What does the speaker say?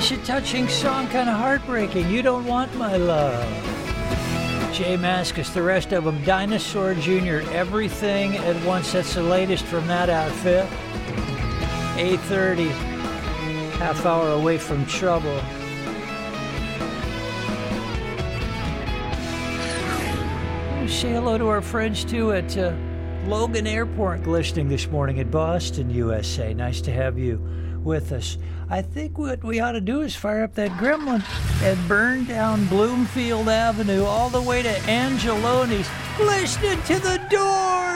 It's a touching song, kind of heartbreaking. You Don't Want My Love. Jay Mascis, the rest of them. Dinosaur Jr., Everything at Once. That's the latest from that outfit. 8:30, half hour away from trouble. Say hello to our friends, too, at Logan Airport, glistening this morning at Boston, USA. Nice to have you with us. I think what we ought to do is fire up that gremlin and burn down Bloomfield Avenue all the way to Angeloni's. Listening to the Doors!